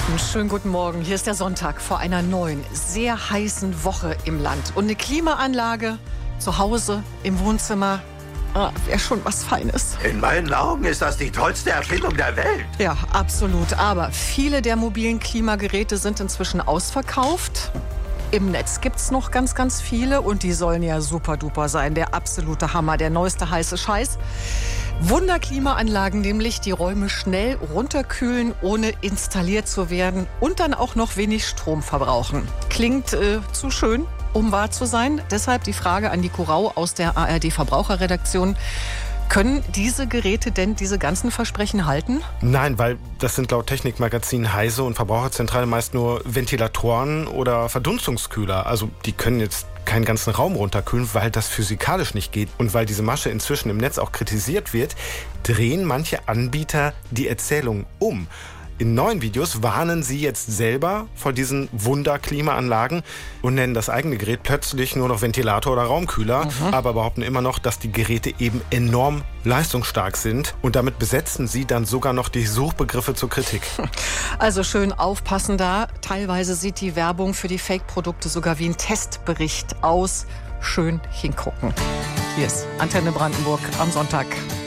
Schönen guten Morgen. Hier ist der Sonntag vor einer neuen, sehr heißen Woche im Land. Und eine Klimaanlage zu Hause, im Wohnzimmer, wäre schon was Feines. In meinen Augen ist das die tollste Erfindung der Welt. Ja, absolut. Aber viele der mobilen Klimageräte sind inzwischen ausverkauft. Im Netz gibt's noch ganz, ganz viele und die sollen ja super duper sein. Der absolute Hammer, der neueste heiße Scheiß. Wunderklimaanlagen nämlich, die Räume schnell runterkühlen, ohne installiert zu werden und dann auch noch wenig Strom verbrauchen. Klingt zu schön, um wahr zu sein. Deshalb die Frage an Nico Rau aus der ARD-Verbraucherredaktion. Können diese Geräte denn diese ganzen Versprechen halten? Nein, weil das sind laut Technikmagazin Heise und Verbraucherzentrale meist nur Ventilatoren oder Verdunstungskühler. Also die können jetzt keinen ganzen Raum runterkühlen, weil das physikalisch nicht geht. Und weil diese Masche inzwischen im Netz auch kritisiert wird, drehen manche Anbieter die Erzählung um. In neuen Videos warnen sie jetzt selber vor diesen Wunderklimaanlagen und nennen das eigene Gerät plötzlich nur noch Ventilator oder Raumkühler, aber behaupten immer noch, dass die Geräte eben enorm leistungsstark sind. Und damit besetzen sie dann sogar noch die Suchbegriffe zur Kritik. Also schön aufpassen da. Teilweise sieht die Werbung für die Fake-Produkte sogar wie ein Testbericht aus. Schön hingucken. Hier ist Antenne Brandenburg am Sonntag.